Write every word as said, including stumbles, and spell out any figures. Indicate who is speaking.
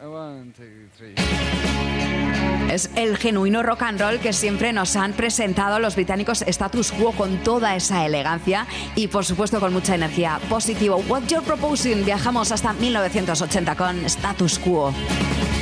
Speaker 1: One, two, three.
Speaker 2: Es el genuino rock and roll que siempre nos han presentado los británicos Status Quo, con toda esa elegancia y por supuesto con mucha energía positiva. What You're Proposing. Viajamos hasta mil novecientos ochenta con Status Quo.